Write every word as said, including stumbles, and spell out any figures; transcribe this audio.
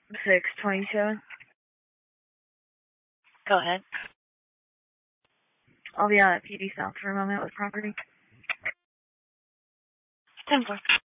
six twenty-seven. Go ahead. I'll be out at P D South for a moment with property. ten four.